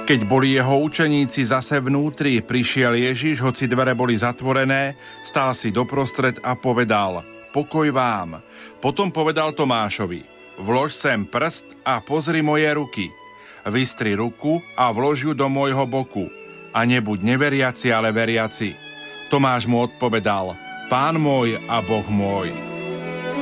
Keď boli jeho učeníci zase vnútri, prišiel Ježiš, hoci dvere boli zatvorené, stál si doprostred a povedal: Pokoj vám. Potom povedal Tomášovi: Vlož sem prst a pozri moje ruky. Vystri ruku a vlož ju do môjho boku. A nebuď neveriaci, ale veriaci. Tomáš mu odpovedal: Pán môj a Boh môj.